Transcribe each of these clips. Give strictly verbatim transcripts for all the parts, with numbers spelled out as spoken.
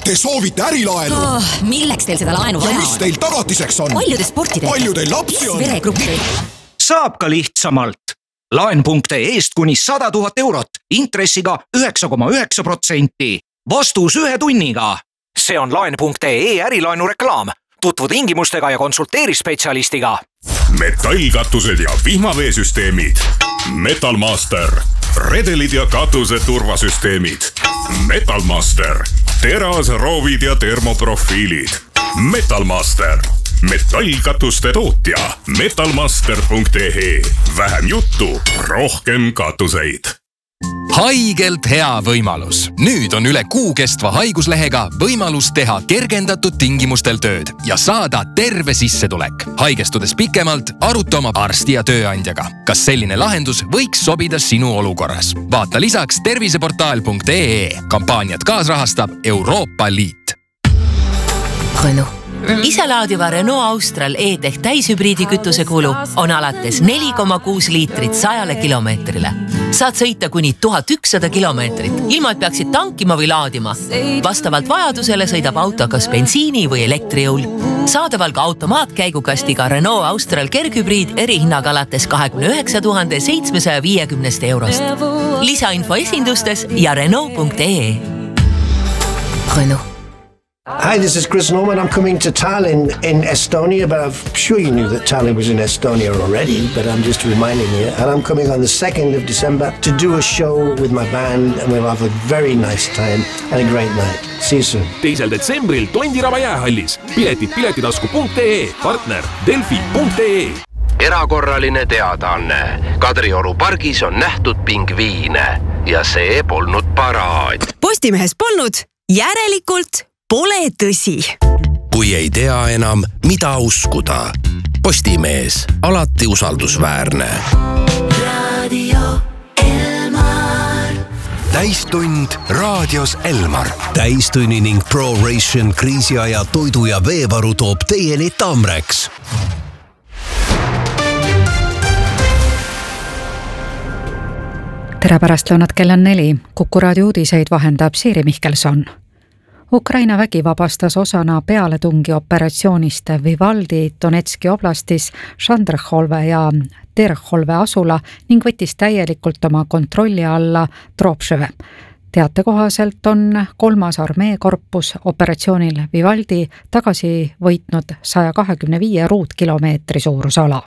Te soovite ärilaenu? Oh, milleks teil seda laenu vaja ja on? mis teil tagatiseks on? Paljude sportidega. Palju teil lapsi on? Veregruppi. Saab ka lihtsamalt. Laen.ee eest kuni sada tuhat eurot, intressiga üheksa koma üheksa protsenti. Vastus ühe tunniga. See on laen.ee ärilaenu reklaam. Tutvu tingimustega ja konsulteeri spetsialistiga. Metallkatused ja vihmaveesüsteemid. Metalmaster. Redelid ja katuse turvasüsteemid. Metalmaster. Teras, roovid ja termoprofiilid. Metalmaster. Metallkatuste tootja. metalmaster punkt ee. Vähem juttu, rohkem katuseid. Haigelt hea võimalus. Nüüd on üle kuu kestva haiguslehega võimalus teha kergendatud tingimustel tööd ja saada terve sissetulek. Haigestudes pikemalt, aruta oma arsti ja tööandjaga. Kas selline lahendus võiks sobida sinu olukorras? Vaata lisaks terviseportaal punkt ee. Kampaaniat kaasrahastab Euroopa Liit. Renault. Iselaadiva Renault Austral E-Tech täishübriidi kütuse kulu on alates neli koma kuus liitrit sajale kilomeetrile. Saad sõita kuni tuhat ükssada kilomeetrit, ilma et peaksid tankima või laadima. Vastavalt vajadusele sõidab auto kas bensiini või elektrijõul. Saadaval ka automaatkäigukastiga Renault Austral kerghübriid erihinnaga alates kahekümne üheksa tuhande seitsmesaja viiekümnest eurost. Lisainfo esindustes ja Renault punkt ee. Renault. Hi, this is Chris Norman. I'm coming to Tallinn in Estonia, but I'm sure you knew that Tallinn was in Estonia already, but I'm just reminding you. And I'm coming on the second of December to do a show with my band, and we'll have a very nice time and a great night. See you soon. teisel detsembril Tondiraba jäähallis. Piletid piletitasku punkt ee, partner Delfi punkt ee. Erakorraline teadaanne. Kadrioru pargis on nähtud pingviine ja see polnud paraad. Postimehes polnud, järelikult pole tõsi. Kui ei tea enam, mida uskuda. Postimees, alati usaldusväärne. Radio Elmar. Täistund raadios Elmar. Täistunni ning ProRation kriisiaja toidu ja veevaru toob teieni Tamreks. Tere pärastlõunat, kell on neli. Kuku raadio uudiseid vahendab Siiri Mihkelson. Ukraina vägi vabastas osana pealetungi operatsioonist Vivaldi Donetski oblastis Šandrõhholve ja Terhholve asula ning võttis täielikult oma kontrolli alla Tropševe. Teate kohaselt on kolmas armeekorpus operatsioonil Vivaldi tagasi võitnud saja kahekümne viie ruutkilomeetri suurusala.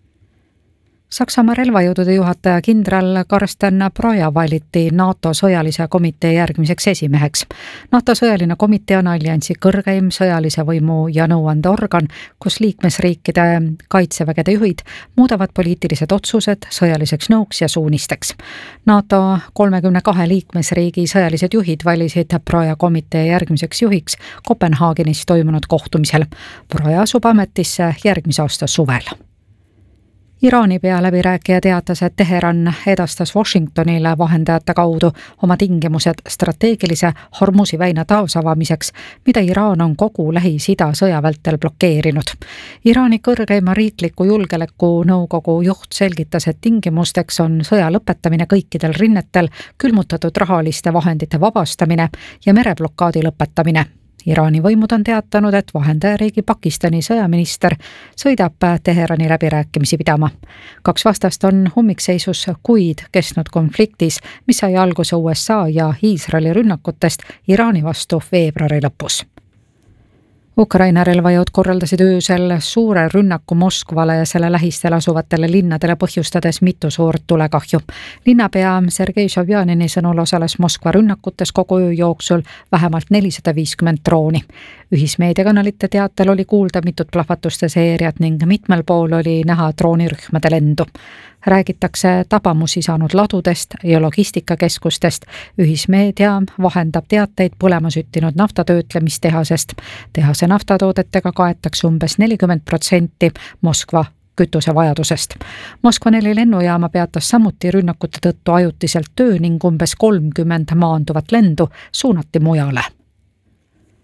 Saksamaa relvajõudude juhataja kindral Karsten Broja valiti NATO sõjalise komitee järgmiseks esimeheks. NATO sõjaline komitee on alliansi kõrgeim sõjalise võimu ja nõuande organ, kus liikmesriikide kaitsevägede juhid muudavad poliitilised otsused sõjaliseks nõuks ja suunisteks. NATO kolmekümne kahe liikmesriigi sõjalised juhid valisid Broja komitee järgmiseks juhiks Kopenhaagenis toimunud kohtumisel. Broja asub ametisse järgmise aasta suvel. Iraani pealäbirääkija teatas, et Teheran edastas Washingtonile vahendajate kaudu oma tingimused strateegilise Hormuzi väina taasavamiseks, mida Iraan on kogu Lähis-Ida sõjavältel blokeerinud. Iraani kõrgeima riikliku julgeoleku nõukogu juht selgitas, et tingimusteks on sõja lõpetamine kõikidel rinnetel, külmutatud rahaliste vahendite vabastamine ja mereblokaadi lõpetamine. Iraani võimud on teatanud, et vahendajariigi Pakistani sõjaminister sõidab Teherani läbirääkimisi pidama. Kaks vastast on ummikseisus kuid kestnud konfliktis, mis sai alguse U S A ja Iisraeli rünnakutest Iraani vastu veebruari lõpus. Ukraina relvajõud korraldasid öösel suure rünnaku Moskvale ja selle lähistel asuvatele linnadele põhjustades mitu suurt tulekahju. Linnapea Sergei Sovjanini sõnul osales Moskva rünnakutes kogu öö jooksul vähemalt nelisada viiskümmend drooni. Ühismeediakanalite teatel oli kuulda mitut plahvatuste seeriat ning mitmel pool oli näha droonirühmade lendu. Räägitakse tabamusi saanud ladudest ja logistikakeskustest. Ühismeedia vahendab teateid põlema süttinud naftatöötlemistehasest. Tehase naftatoodetega kaetakse umbes nelikümmend protsenti Moskva kütusevajadusest. Moskva neli lennujaama peatas samuti rünnakute tõttu ajutiselt töö ning umbes kolmkümmend maanduvat lendu suunati mujale.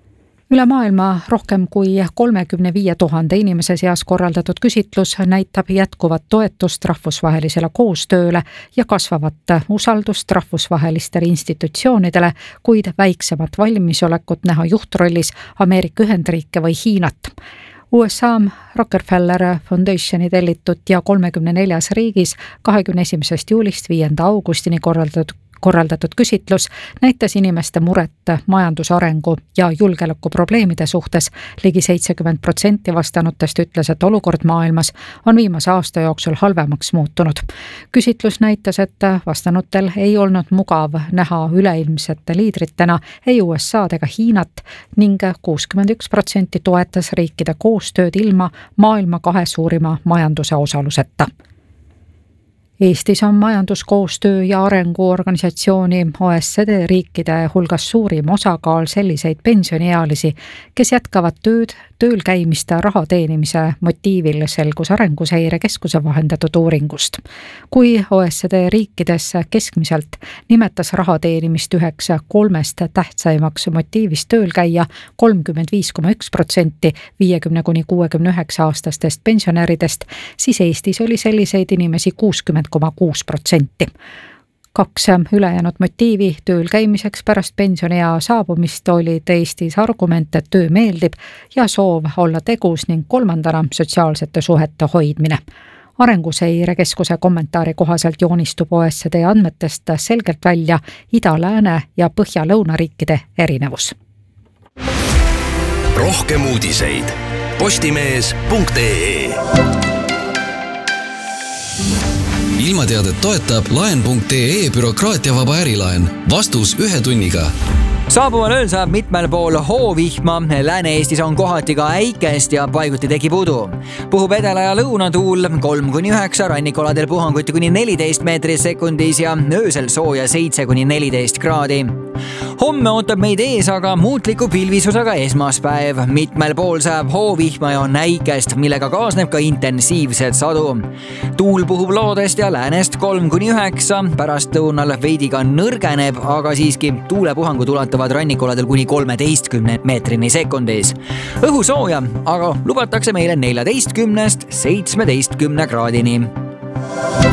Üle maailma rohkem kui kolmekümne viie tuhande inimese seas korraldatud küsitlus näitab jätkuvat toetust rahvusvahelisele koostööle ja kasvavat usaldust rahvusvahelistele institutsioonidele, kuid väiksemat valmisolekut näha juhtrollis Ameerika Ühendriike või Hiinat. U S A Rockefeller Foundationi tellitud ja kolmekümne neljas riigis kahekümne esimesest juulist viienda augustini korraldatud korraldatud küsitlus näitas inimeste muret majandusarengu ja julgeoleku probleemide suhtes. Ligi seitsekümmend protsenti vastanutest ütles, et olukord maailmas on viimase aasta jooksul halvemaks muutunud. Küsitlus näitas, et vastanutel ei olnud mugav näha üleilmsete liidritena ei U S A-d ega Hiinat ning kuuskümmend üks protsenti toetas riikide koostööd ilma maailma kahe suurima majanduse osaluseta. Eestis on majanduskoostöö ja arenguorganisatsiooni O E C D riikide hulgas suurim osakaal selliseid pensioniealisi, kes jätkavad tööd, tööl käimist raha teenimise motiivil, selgus Arenguseire Keskuse vahendatud uuringust. Kui O E C D riikides keskmiselt nimetas raha teenimist üheks kolmest tähtsaimaks motiivist tööl käia kolmkümmend viis koma üks protsenti viiekümne kuni kuuekümne üheksa aastastest pensionäridest, siis Eestis oli selliseid inimesi kuuskümmend koma kuus protsenti. Kaks ülejäänud motiivi tööl käimiseks pärast pensioniea saabumist olid Eestis argument, et töö meeldib ja soov olla tegus ning kolmandana sotsiaalsete suhete hoidmine. Arenguseire Keskuse kommentaari kohaselt joonistub O E C D andmetest selgelt välja ida-, lääne- ja põhja-lõuna riikide erinevus. Rohkem uudiseid postimees punkt ee. Ilmateadet toetab laen punkt ee bürokraatiavaba ärilaen. Vastus ühe tunniga. Saabuval ööl saab mitmel pool hoovihma, Lääne-Eestis on kohati ka äikest ja paiguti tekib udu. Puhub edela- ja lõunatuul kolm kuni üheksa, rannikoladel puhanguti kuni neliteist meetrit sekundis ja öösel sooja seitse kuni neliteist kraadi. Homme ootab meid ees aga muutliku pilvisusega esmaspäev. Mitmel pool saab hoovihma ja on äikest, millega kaasneb ka intensiivset sadu. Tuul puhub loodest ja läänest kolm kuni üheksa, pärast lõunal veidiga nõrgeneb, aga siiski tuulepuhangud ulatuvad rannikoladel kuni kolmeteistkümne meetrini sekundis. Õhu sooja, aga lubatakse meile neljateistkümnest seitsmeteistkümne kraadini.